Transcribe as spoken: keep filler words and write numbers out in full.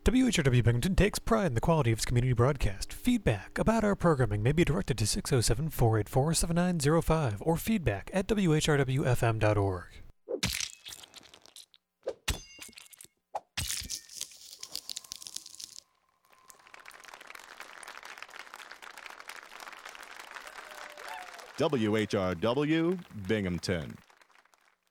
W H R W Binghamton takes pride in the quality of its community broadcast. Feedback about our programming may be directed to six oh seven, four eight four, seven nine oh five or feedback at w h r w f m dot org. W H R W Binghamton.